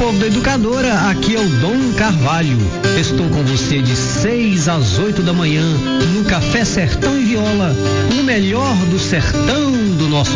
povo da Educadora, aqui é o Dom Carvalho. Estou com você de 6 às 8 da manhã no Café Sertão e Viola, o melhor do sertão do nosso